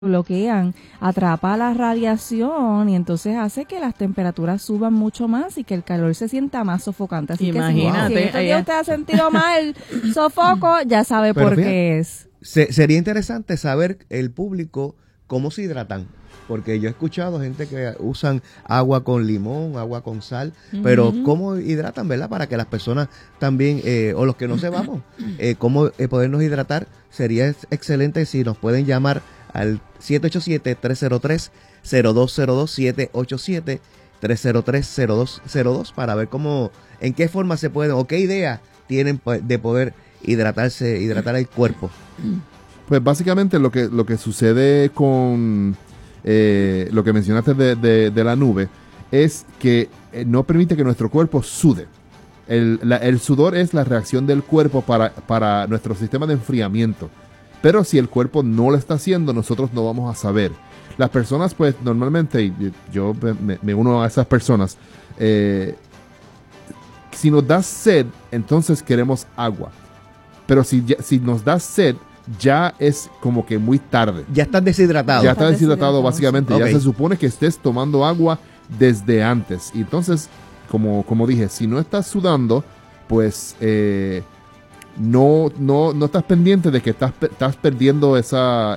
bloquean, atrapa la radiación y entonces hace que las temperaturas suban mucho más y que el calor se sienta más sofocante. Así imagínate, que si usted ha sentido mal sofoco, ya sabe por qué es. Sería interesante saber el público cómo se hidratan, porque yo he escuchado gente que usan agua con limón, agua con sal, pero cómo hidratan, ¿verdad? Para que las personas también, o los que no sepamos, cómo podernos hidratar. Sería excelente si nos pueden llamar al 787-303-0202, 787-303-0202 para ver cómo, en qué forma se pueden, o qué idea tienen de poder hidratar el cuerpo. Pues básicamente lo que sucede con lo que mencionaste de la nube es que no permite que nuestro cuerpo sude. El sudor es la reacción del cuerpo para nuestro sistema de enfriamiento. Pero si el cuerpo no lo está haciendo, nosotros no vamos a saber. Las personas, pues, normalmente, y yo me uno a esas personas, si nos da sed, entonces queremos agua. Pero si nos da sed, ya es como que muy tarde. Ya estás deshidratado. Ya estás deshidratado, básicamente. Okay. Ya se supone que estés tomando agua desde antes. Y entonces, como dije, si no estás sudando, pues no estás pendiente de que estás perdiendo esa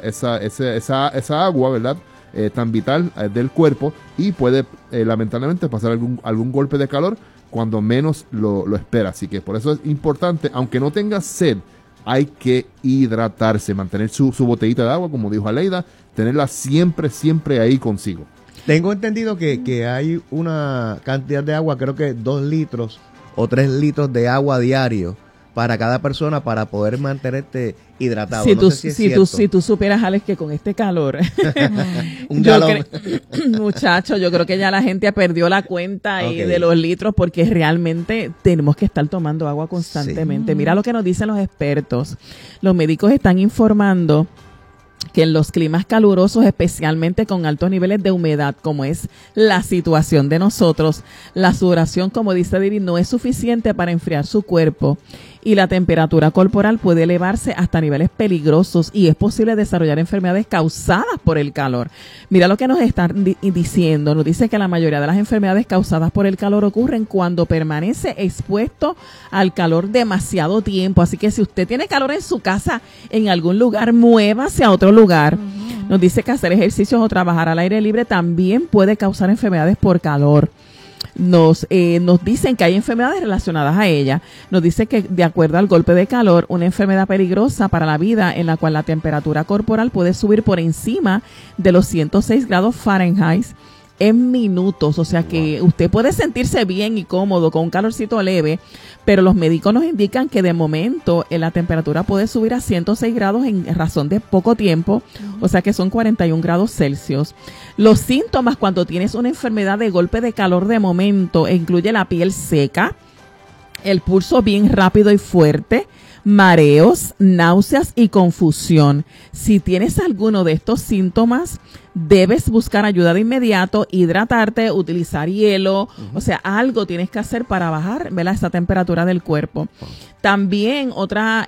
agua, ¿verdad? Tan vital del cuerpo, y puede lamentablemente pasar algún golpe de calor cuando menos lo espera. Así que por eso es importante, aunque no tengas sed, hay que hidratarse, mantener su botellita de agua, como dijo Aleida, tenerla siempre ahí consigo. Tengo entendido que hay una cantidad de agua, creo que 2 litros o 3 litros de agua diario para cada persona para poder mantenerte hidratado. Si tú supieras, Alex, que con este calor, un galón. Muchacho, yo creo que ya la gente perdió la cuenta de los litros, porque realmente tenemos que estar tomando agua constantemente. Sí. Mira lo que nos dicen los expertos. Los médicos están informando que en los climas calurosos, especialmente con altos niveles de humedad, como es la situación de nosotros, la sudoración, como dice Didi, no es suficiente para enfriar su cuerpo, y la temperatura corporal puede elevarse hasta niveles peligrosos, y es posible desarrollar enfermedades causadas por el calor. Mira lo que nos están diciendo. Nos dice que la mayoría de las enfermedades causadas por el calor ocurren cuando permanece expuesto al calor demasiado tiempo. Así que si usted tiene calor en su casa, en algún lugar, muévase a otro lugar. Nos dice que hacer ejercicios o trabajar al aire libre también puede causar enfermedades por calor. Nos dicen que hay enfermedades relacionadas a ella. Nos dice que, de acuerdo al golpe de calor, una enfermedad peligrosa para la vida en la cual la temperatura corporal puede subir por encima de los 106 grados Fahrenheit en minutos. O sea que usted puede sentirse bien y cómodo con un calorcito leve, pero los médicos nos indican que de momento la temperatura puede subir a 106 grados en razón de poco tiempo, o sea que son 41 grados Celsius. Los síntomas cuando tienes una enfermedad de golpe de calor de momento incluye la piel seca, el pulso bien rápido y fuerte, mareos, náuseas y confusión. Si tienes alguno de estos síntomas, debes buscar ayuda de inmediato, hidratarte, utilizar hielo, o sea, algo tienes que hacer para bajar, ¿verdad?, esa temperatura del cuerpo. También otra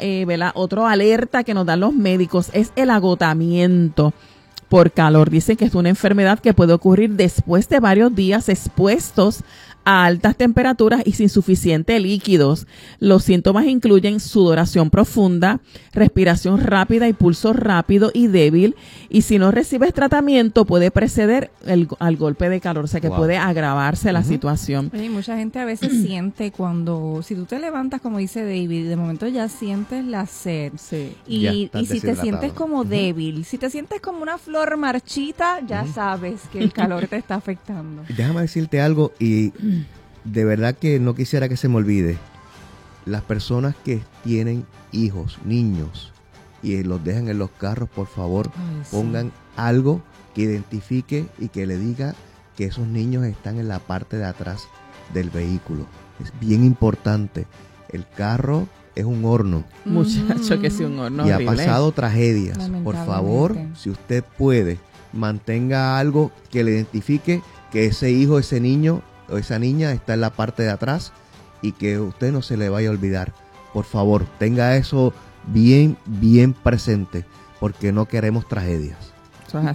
alerta que nos dan los médicos es el agotamiento por calor. Dicen que es una enfermedad que puede ocurrir después de varios días expuestos a altas temperaturas y sin suficientes líquidos. Los síntomas incluyen sudoración profunda, respiración rápida y pulso rápido y débil, y si no recibes tratamiento puede preceder al golpe de calor, o sea que puede agravarse la situación. Oye, mucha gente a veces siente si tú te levantas, como dice David, de momento ya sientes la sed. Sí. Y si te sientes como débil, si te sientes como una flor marchita, ya sabes que el calor te está afectando. Déjame decirte algo, y de verdad que no quisiera que se me olvide. Las personas que tienen hijos, niños, y los dejan en los carros, por favor, pongan algo que identifique y que le diga que esos niños están en la parte de atrás del vehículo. Es bien importante. El carro es un horno. Muchacho, que es un horno y horrible. ha pasado tragedias. Por favor, si usted puede, mantenga algo que le identifique que ese hijo, ese niño o esa niña está en la parte de atrás, y que usted no se le vaya a olvidar. Por favor, tenga eso bien presente, porque no queremos tragedias.